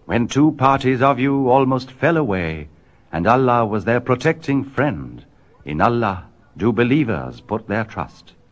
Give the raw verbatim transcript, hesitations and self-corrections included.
When two parties of you almost fell away, and Allah was their protecting friend, in Allah do believers put their trust.